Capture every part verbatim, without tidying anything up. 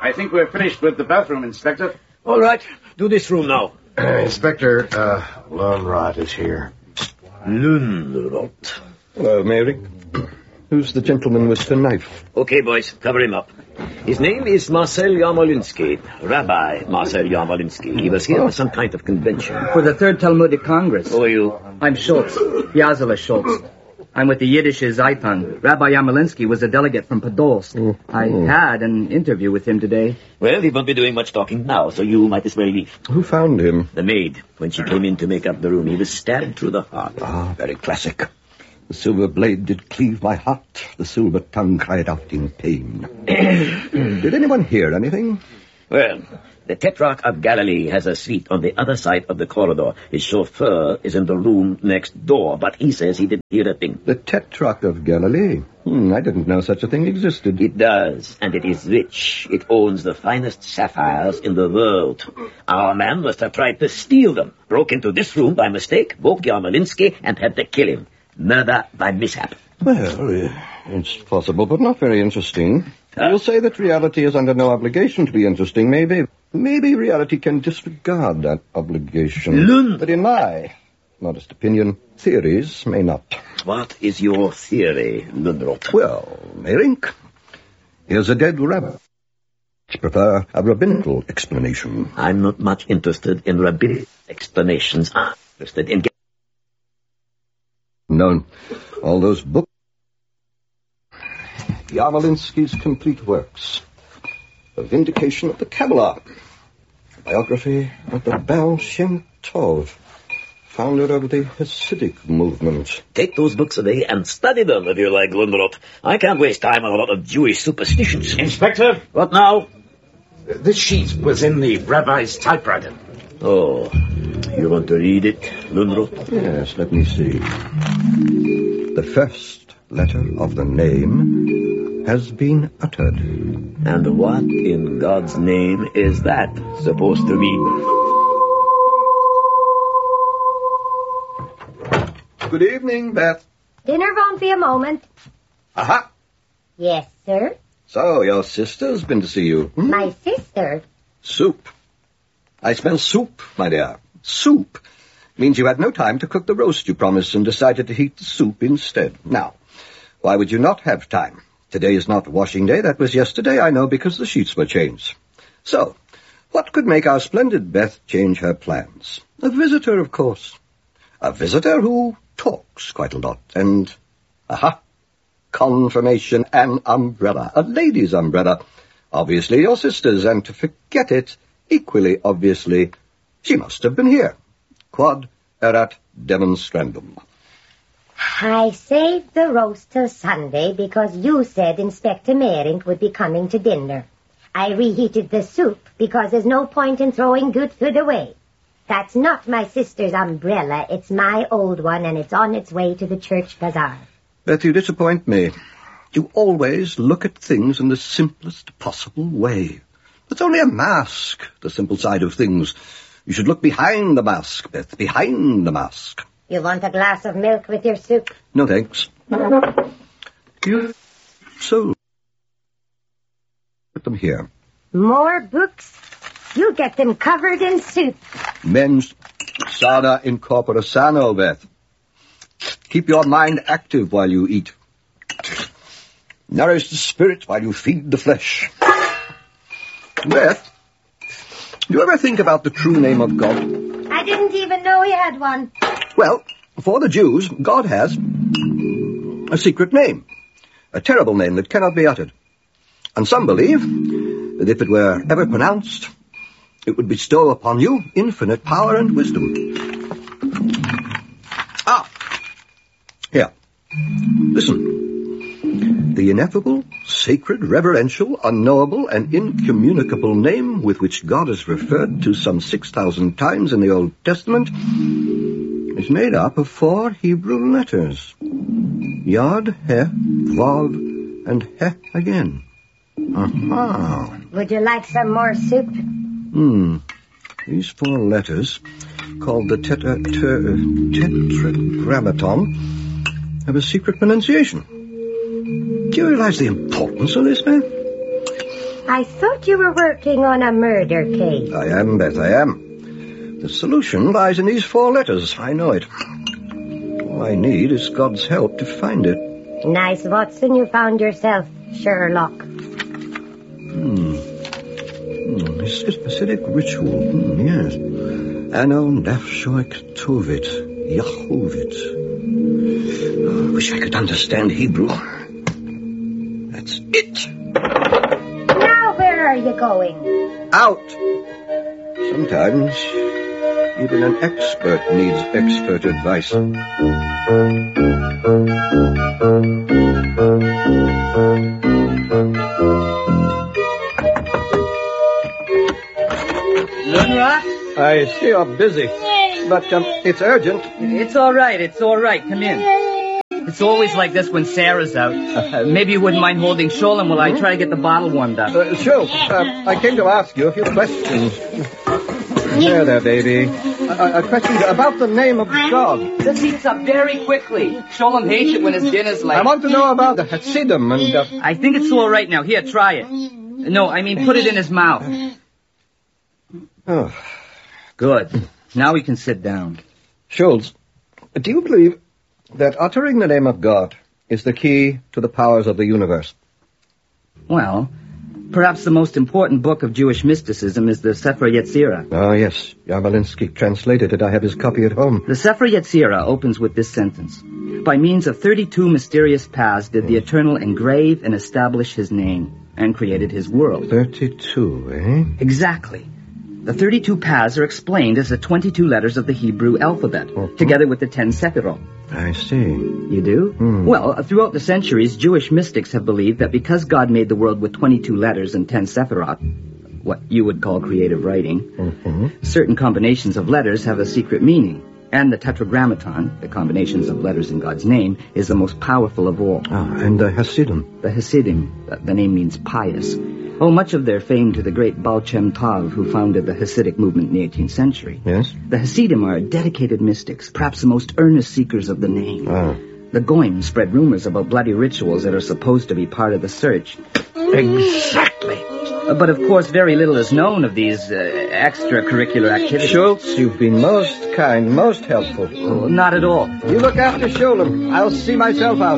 I think we're finished with the bathroom, Inspector. All right, do this room now. Uh, Inspector, uh, Lundrot is here. Lundrot. Hello, Mary. Who's the gentleman with the knife? Okay, boys, cover him up. His name is Marcel Yarmolinsky, Rabbi Marcel Yarmolinsky. He was here oh. for some kind of convention. For the Third Talmudic Congress. Who are you? I'm Schultz, Yazela Schultz. I'm with the Yiddish Zaytan. Rabbi Yarmolinsky was a delegate from Podolsk. Mm. I mm. had an interview with him today. Well, he won't be doing much talking now, so you might as well leave. Who found him? The maid. When she came in to make up the room, he was stabbed through the heart. Ah, very classic. The silver blade did cleave my heart. The silver tongue cried out in pain. Did anyone hear anything? Well, the Tetrarch of Galilee has a suite on the other side of the corridor. His chauffeur is in the room next door, but he says he didn't hear a thing. The Tetrarch of Galilee? Hmm, I didn't know such a thing existed. It does, and it is rich. It owns the finest sapphires in the world. Our man must have tried to steal them, broke into this room by mistake, woke Yarmolinsky, and had to kill him. Murder by mishap. Well, it's possible, but not very interesting. Uh, You'll say that reality is under no obligation to be interesting. Maybe, maybe reality can disregard that obligation. Lund. But in my modest opinion, theories may not. What is your theory, Lundrot? Well, Meyrink, here's a dead rabbit. I prefer a rabbinical explanation. I'm not much interested in rabbinic explanations. I'm interested in... No, all those books. Yarmolinsky's complete works. A vindication of the Kabbalah. A biography of the Baal Shem Tov, founder of the Hasidic movement. Take those books away and study them if you like, Lundrot. I can't waste time on a lot of Jewish superstitions. Inspector? What now? This sheet was in the rabbi's typewriter. Oh, you want to read it, Lundrot? Yes, let me see. The first letter of the name has been uttered. And what in God's name is that supposed to mean? Good evening, Beth. Dinner won't be a moment. Aha! Yes, sir? So, your sister's been to see you. Hmm? My sister? Soup. I smell soup, my dear. Soup means you had no time to cook the roast you promised and decided to heat the soup instead. Now, why would you not have time? Today is not washing day. That was yesterday, I know, because the sheets were changed. So, what could make our splendid Beth change her plans? A visitor, of course. A visitor who talks quite a lot. And, aha, confirmation, an umbrella. A lady's umbrella. Obviously your sister's, and to forget it, equally obviously, she must have been here. Quod erat demonstrandum. I saved the roast till Sunday because you said Inspector Meyrink would be coming to dinner. I reheated the soup because there's no point in throwing good food away. That's not my sister's umbrella. It's my old one, and it's on its way to the church bazaar. Beth, you disappoint me. You always look at things in the simplest possible way. It's only a mask, the simple side of things. You should look behind the mask, Beth, behind the mask. You want a glass of milk with your soup? No, thanks. You so put them here. More books? You get them covered in soup. Mens sana in corpore sano, Beth. Keep your mind active while you eat. Nourish the spirit while you feed the flesh. Beth, do you ever think about the true name of God? I didn't even know he had one. Well, for the Jews, God has a secret name, a terrible name that cannot be uttered. And some believe that if it were ever pronounced, it would bestow upon you infinite power and wisdom. Ah, here, listen. The ineffable, sacred, reverential, unknowable, and incommunicable name with which God is referred to some six thousand times in the Old Testament is made up of four Hebrew letters. Yod, Heh, Vav, and Heh again. Aha. Would you like some more soup? Hmm. These four letters, called the tetra, ter, tetragrammaton, have a secret pronunciation. Do you realize the importance of this, man? I thought you were working on a murder case. I am, Beth, I am. The solution lies in these four letters. I know it. All I need is God's help to find it. Nice, Watson, you found yourself, Sherlock. Hmm. hmm. Hasidic ritual. Hmm, yes. Ano nafshoik tovit. Yahovit. Oh, I wish I could understand Hebrew. That's it. Now where are you going? Out. Sometimes even an expert needs expert advice. Lunrat? I see you're busy, but um, it's urgent. It's all right. It's all right. Come in. It's always like this when Sarah's out. Uh, maybe you wouldn't mind holding Sholem while I try to get the bottle warmed up. Uh, sure. Uh, I came to ask you a few questions. There, there, baby. A, a question about the name of God. This heats up very quickly. Sholem hates it when his dinner's late. I want to know about the Hasidim and... Uh... I think it's all right now. Here, try it. No, I mean put it in his mouth. Oh. Good. Now we can sit down. Schultz, do you believe that uttering the name of God is the key to the powers of the universe? Well, perhaps the most important book of Jewish mysticism is the Sefer Yetzirah. Oh, yes. Yarmolinsky translated it. I have his copy at home. The Sefer Yetzirah opens with this sentence. By means of thirty-two mysterious paths did the Eternal engrave and establish his name, and created his world. Thirty-two, eh? Exactly. The thirty-two paths are explained as the twenty-two letters of the Hebrew alphabet, Mm-hmm. together with the ten Sephirot. I see. You do? Hmm. Well, throughout the centuries, Jewish mystics have believed that because God made the world with twenty-two letters and ten Sephirot, what you would call creative writing, Mm-hmm. certain combinations of letters have a secret meaning. And the Tetragrammaton, the combinations of letters in God's name, is the most powerful of all. Ah, and the Hasidim. The Hasidim, the, the name means pious. Oh, much of their fame to the great Baal Shem Tov, who founded the Hasidic movement in the eighteenth century. Yes? The Hasidim are dedicated mystics, perhaps the most earnest seekers of the name. Ah. The Goyim spread rumors about bloody rituals that are supposed to be part of the search. Exactly. Uh, But of course, very little is known of these uh, extracurricular activities. Schultz, you've been most kind, most helpful. Oh, not at all. You look after Sholem. I'll see myself out.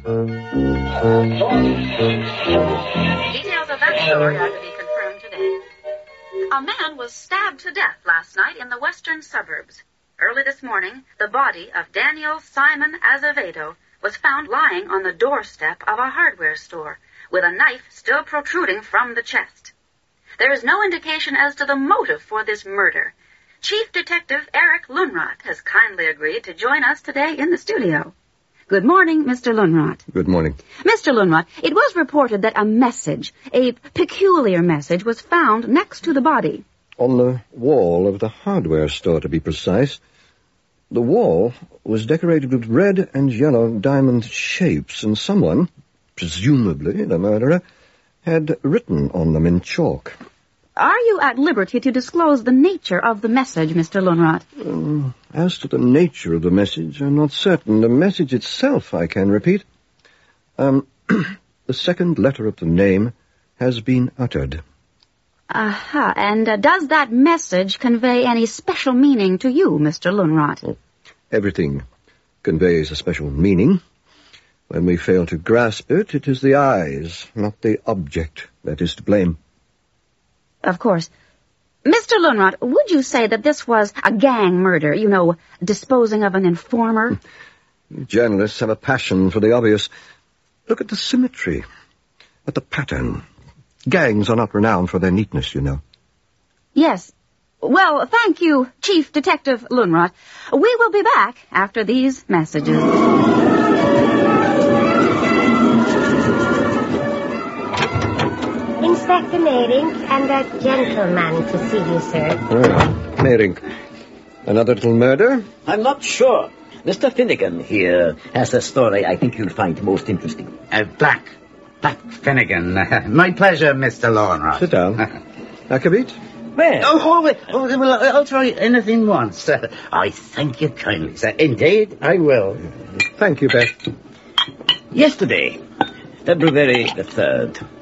Details of that story are to be confirmed today. A man was stabbed to death last night in the western suburbs. Early this morning, the body of Daniel Simon Azevedo was found lying on the doorstep of a hardware store, with a knife still protruding from the chest. There is no indication as to the motive for this murder. Chief Detective Eric Lunrat has kindly agreed to join us today in the studio. Good morning, Mister Lunrat. Good morning. Mister Lunrat, it was reported that a message, a peculiar message, was found next to the body. On the wall of the hardware store, to be precise. The wall was decorated with red and yellow diamond shapes, and someone, presumably the murderer, had written on them in chalk. Are you at liberty to disclose the nature of the message, Mister Lunrat? Um, as to the nature of the message, I'm not certain. The message itself, I can repeat. Um, the second letter of the name has been uttered. Aha, and uh, does that message convey any special meaning to you, Mister Lunrat? Everything conveys a special meaning. When we fail to grasp it, it is the eyes, not the object, that is to blame. Of course. Mister Lunrat, would you say that this was a gang murder, you know, disposing of an informer? Journalists have a passion for the obvious. Look at the symmetry, at the pattern. Gangs are not renowned for their neatness, you know. Yes. Well, thank you, Chief Detective Lunrat. We will be back after these messages. Inspector Meyrink and a gentleman to see you, sir. Well, Meyrink. Another little murder? I'm not sure. Mister Finnegan here has a story I think you'll find most interesting. Uh, Black. Black Finnegan. My pleasure, Mister Lowenroth. Sit down. Akabit? Well, Oh, oh, wait. Oh, well, I'll try anything once. Uh, I thank you kindly, sir. Indeed, I will. Thank you, Beth. yesterday, February the third,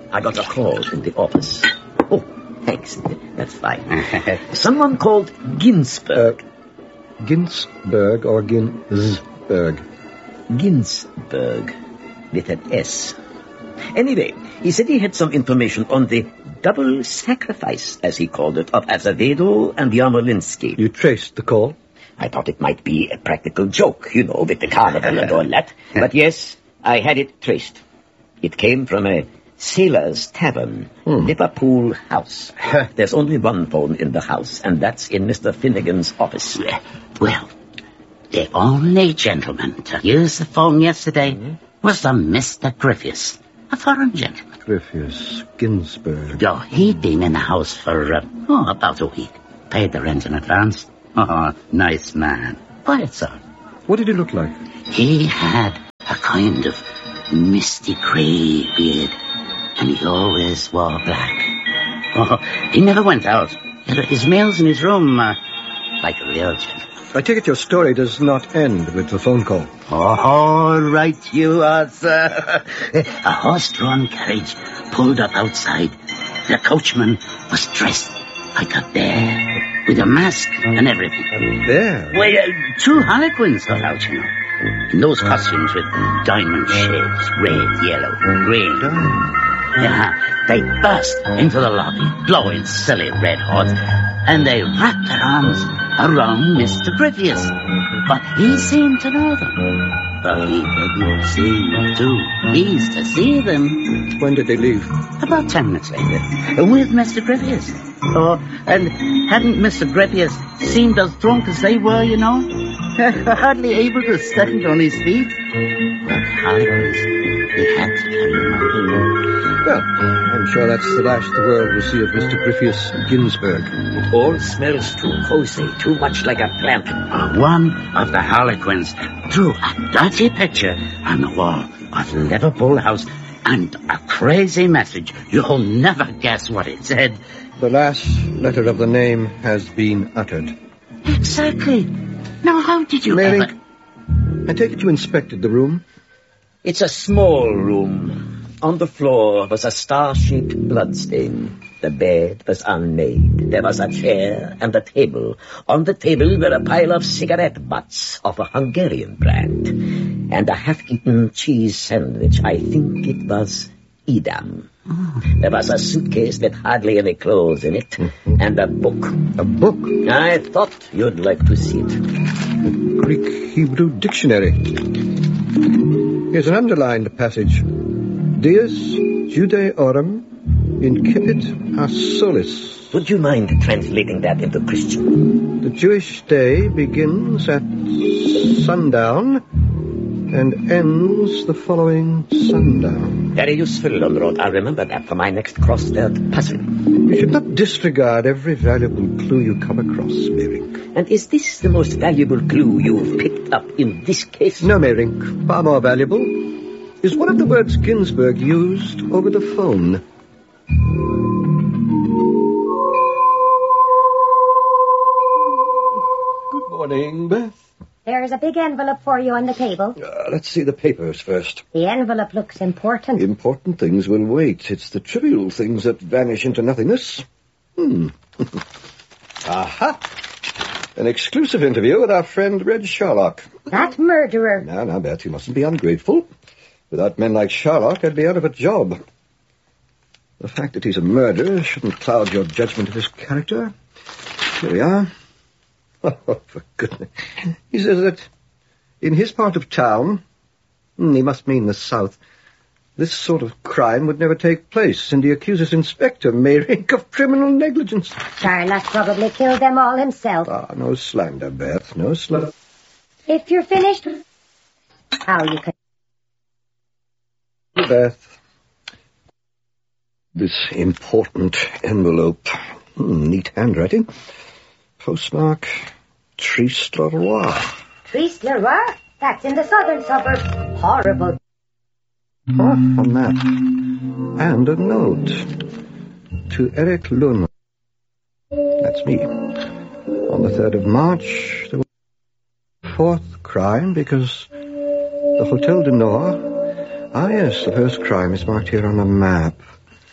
I got a call in the office. Oh, thanks. That's fine. Someone called Ginsberg. Uh, Ginsberg or Ginsberg? Ginsberg. With an S. Anyway, he said he had some information on the double sacrifice, as he called it, of Azevedo and Yarmolinsky. You traced the call? I thought it might be a practical joke, you know, with the carnival and all that. But yes, I had it traced. It came from a sailor's tavern, hmm. Liverpool House. There's only one phone in the house, and that's in Mister Finnegan's office. Well, the only gentleman to use the phone yesterday mm-hmm. was the Mister Griffiths, a foreign gentleman. Griffiths, Ginsberg. Oh, he'd been in the house for, uh, oh, about a week. Paid the rent in advance. Oh, nice man. Quiet son. What did he look like? He had a kind of misty grey beard, and he always wore black. Oh, he never went out. He had his meals in his room, uh, like a real gentleman. I take it your story does not end with the phone call. Oh, all right you are, sir. A horse-drawn carriage pulled up outside. The coachman was dressed like a bear, with a mask and everything. A bear? Well, uh, two harlequins got out, you know. In those costumes with diamond shades, red, yellow, green. Yeah, they burst into the lobby, blowing silly red hot, and they wrapped their arms around Mister Griffiths. But he seemed to know them. But he didn't seem too pleased to see them. When did they leave? About ten minutes later, with Mister Griffiths. Oh, and hadn't Mister Griffiths seemed as drunk as they were, you know? Hardly able to stand on his feet. Well, Harlequins, he had to carry him out, you know. Well, I'm sure that's the last the world will see of Mister Griffiths Ginsberg. It all smells too cozy, too much like a plant. One of the Harlequins drew a dirty picture on the wall of Liverpool House and a crazy message. You'll never guess what it said. The last letter of the name has been uttered. Exactly. Now, how did you Mary, ever... I take it you inspected the room? It's a small room. On the floor was a star-shaped bloodstain. The bed was unmade. There was a chair and a table. On the table were a pile of cigarette butts of a Hungarian brand, and a half-eaten cheese sandwich. I think it was Edam. Oh. There was a suitcase with hardly any clothes in it, and a book. A book? I thought you'd like to see it. The Greek-Hebrew dictionary. Here's an underlined passage. Dies Judaeorum incipit a solis. Would you mind translating that into Christian? The Jewish day begins at sundown and ends the following sundown. Very useful, Lonrod. I'll remember that for my next crossword puzzle. You should not disregard every valuable clue you come across, Meyrink. And is this the most valuable clue you've picked up in this case? No, Meyrink. Far more valuable is one of the words Ginsberg used over the phone. Good morning, Beth. There's a big envelope for you on the table. Uh, let's see the papers first. The envelope looks important. Important things will wait. It's the trivial things that vanish into nothingness. Hmm. Aha! An exclusive interview with our friend Red Sherlock. That murderer. Now, now, Beth, you mustn't be ungrateful. Without men like Sherlock, I'd be out of a job. The fact that he's a murderer shouldn't cloud your judgment of his character. Here we are. Oh, for goodness. He says that in his part of town, he must mean the South, this sort of crime would never take place, and he accuses Inspector Meyrink of criminal negligence. Sherlock probably killed them all himself. Ah, no slander, Beth, no slander. If you're finished, how you can... Beth, this important envelope, hmm, neat handwriting, postmark Tris-le-Roi. Tris-le-Roi? That's in the southern suburbs. Horrible. Half a map and a note to Eric Lund. That's me. On the third of March, there was a fourth crime because the Hotel du Nord. Ah, yes, the first crime is marked here on the map.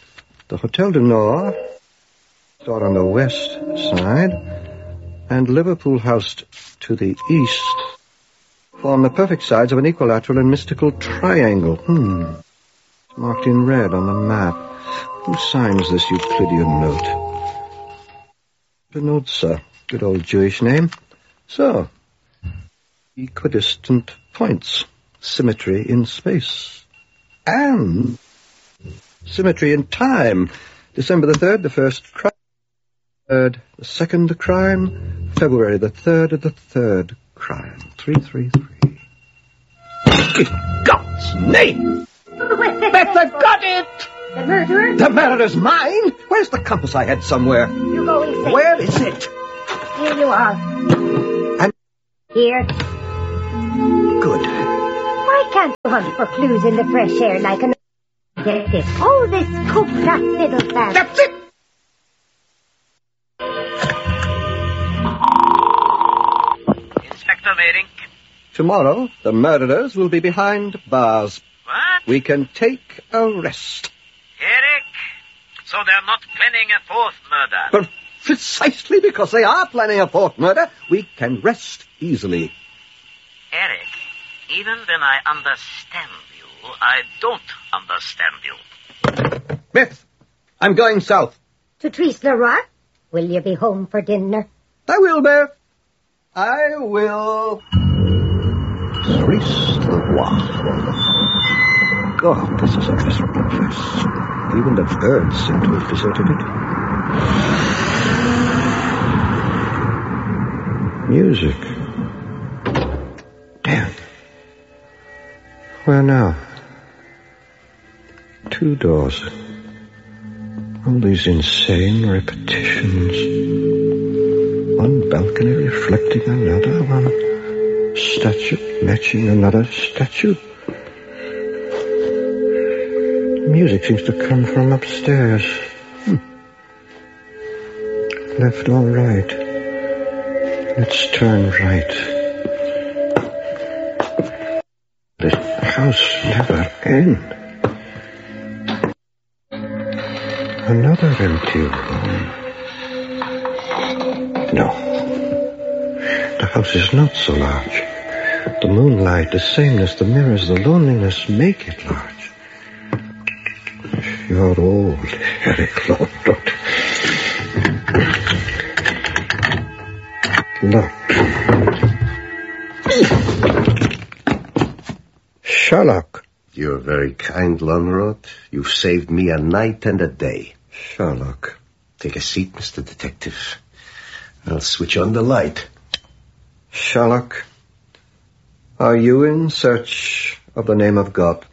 The Hotel du Nord, store on the west side, and Liverpool House to the east, form the perfect sides of an equilateral and mystical triangle. Hmm. It's marked in red on the map. Who signs this Euclidean note? Spinoza. Good old Jewish name. So, equidistant points. Symmetry in space. And symmetry in time. December the third, the first crime. Third, the second crime. February the third of the third crime. Three, three, three. In God's name! Beth, I've got it! The murderer? The murderer's mine? Where's the compass I had somewhere? You go inside. Where is it? Here you are. And here. Good. Why can't you hunt for clues in the fresh air like an... Get this. All this cook-rat fiddle-fan. That's it! Inspector Meyrink. Tomorrow, the murderers will be behind bars. What? We can take a rest. Eric? So they're not planning a fourth murder? But precisely because they are planning a fourth murder, we can rest easily. Eric, even when I understand you, I don't understand you. Beth, I'm going south. To Tris-le-Roi? Will you be home for dinner? I will, Beth. I will. Tris-le-Roi. God, this is a miserable place. Even the birds seem to have deserted it. Music. Damn. Where now? Two doors. All these insane repetitions. One balcony reflecting another, one statue matching another statue. Music seems to come from upstairs. Hmm. Left or right? Let's turn right. This house never ends. Another empty room. No. The house is not so large. The moonlight, the sameness, the mirrors, the loneliness make it large. You're old, Eric Lord. Look. Sherlock. You're very kind, Lonrod. You've saved me a night and a day. Sherlock. Take a seat, Mister Detective. I'll switch on the light. Sherlock, are you in search of the name of God?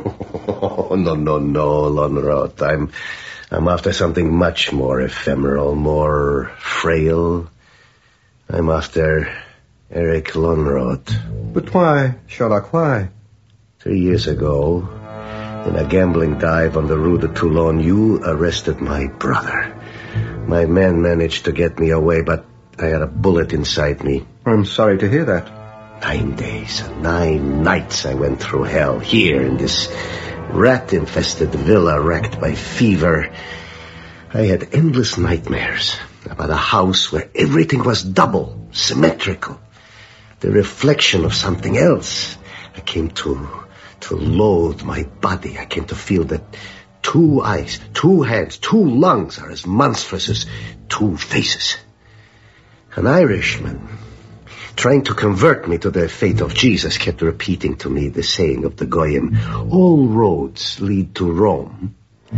Oh, no, no, no, Lonrod. I'm, I'm after something much more ephemeral, more frail. I'm after Eric Lonrod. But why, Sherlock, why? Three years ago, in a gambling dive on the Rue de Toulon, you arrested my brother. My men managed to get me away, but I had a bullet inside me. I'm sorry to hear that. Nine days and nine nights I went through hell, here in this rat-infested villa racked by fever. I had endless nightmares about a house where everything was double, symmetrical, the reflection of something else. I came to, to loathe my body. I came to feel that two eyes, two hands, two lungs are as monstrous as two faces. An Irishman, trying to convert me to the faith of Jesus, kept repeating to me the saying of the Goyim, all roads lead to Rome.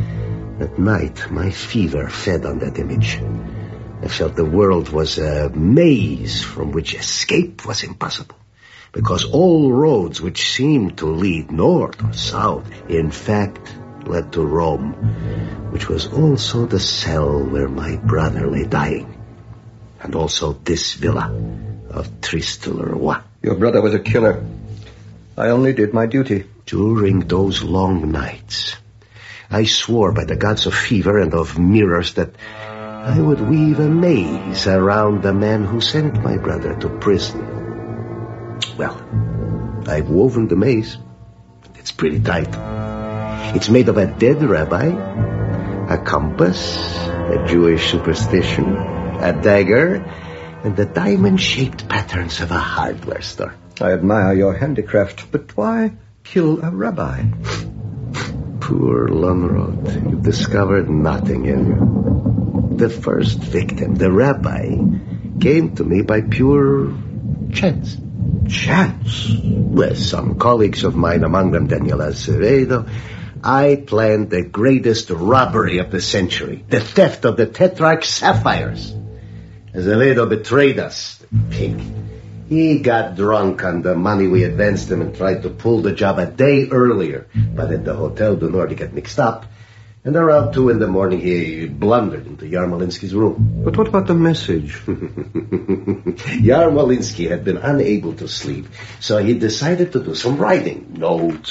At night, my fever fed on that image. I felt the world was a maze from which escape was impossible, because all roads which seemed to lead north or south, in fact, led to Rome, which was also the cell where my brother lay dying, and also this villa of Tris-le-Roi. Your brother was a killer. I only did my duty. During those long nights, I swore by the gods of fever and of mirrors that I would weave a maze around the man who sent my brother to prison. Well, I've woven the maze. It's pretty tight. It's made of a dead rabbi, A compass, a Jewish superstition, a dagger, and the diamond-shaped patterns of a hardware store. I admire your handicraft, but why kill a rabbi? Poor Lonrod, you've discovered nothing, have you? The first victim, the rabbi, came to me by pure chance. Chance? With some colleagues of mine, among them Daniel Azevedo, I planned the greatest robbery of the century, the theft of the Tetrarch sapphires. Azevedo betrayed us, the pig. He got drunk on the money we advanced him and tried to pull the job a day earlier. But at the Hotel du Nord, he got mixed up. And around two in the morning, he blundered into Yarmolinsky's room. But what about the message? Yarmolinsky had been unable to sleep, so he decided to do some writing. Notes,